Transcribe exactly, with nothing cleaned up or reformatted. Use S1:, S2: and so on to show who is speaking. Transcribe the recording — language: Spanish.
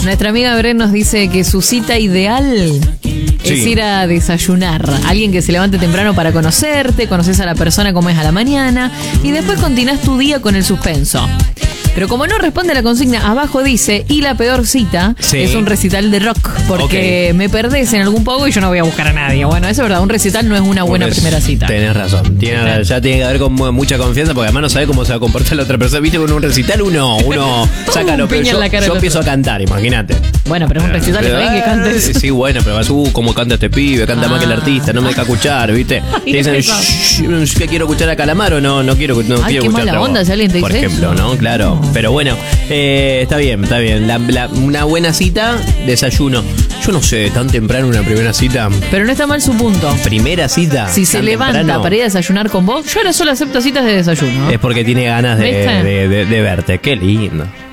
S1: Nuestra amiga Bren nos dice que su cita ideal sí. es ir a desayunar. Alguien que se levante temprano para conocerte, conoces a la persona como es a la mañana y después continúas tu día con el suspenso. Pero como no responde a la consigna, abajo dice, y la peor cita sí. es un recital de rock, porque okay. me perdés en algún poco y yo no voy a buscar a nadie. Bueno, eso es verdad, un recital no es una buena es, primera cita.
S2: Tenés razón, tiene, ya tiene que haber con mucha confianza, porque además no sabe cómo se va a comportar la otra persona. Viste, con un recital uno, uno saca lo peor. Yo, yo empiezo a cantar, imagínate.
S1: Bueno, pero es un recital está bien que cantes.
S2: Sí, bueno, pero vas, uh, cómo canta este pibe, canta ah. más que el artista, no me deja escuchar, ¿viste? Te dicen, shh, ¿qué quiero escuchar a Calamaro? No, no quiero, no
S1: Ay,
S2: quiero
S1: qué
S2: escuchar.
S1: Mala onda, si alguien te dice
S2: por ejemplo,
S1: eso.
S2: ¿no? Claro. No. Pero bueno, eh, está bien, está bien. La, la, una buena cita, desayuno. Yo no sé, tan temprano una primera cita.
S1: Pero no está mal su punto.
S2: Primera cita.
S1: Si se levanta temprano, para ir a desayunar con vos, yo ahora solo acepto citas de desayuno.
S2: Es porque tiene ganas de, de, de, de verte. Qué lindo.